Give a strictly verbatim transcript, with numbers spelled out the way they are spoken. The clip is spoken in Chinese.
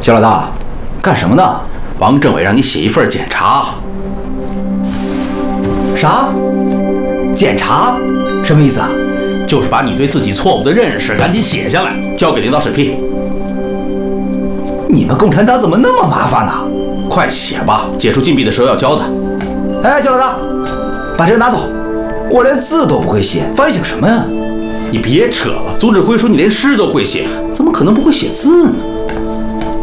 肖老大，干什么呢？ 王政委让你写一份检查。 啥？检查？什么意思啊？ 就是把你对自己错误的认识赶紧写下来，交给领导审批。 你们共产党怎么那么麻烦呢？ 快写吧，解除禁闭的时候要交的。 哎，肖老大，把这个拿走，我连字都不会写，反省什么呀？ 你别扯了，总指挥说你连诗都会写，怎么可能不会写字呢？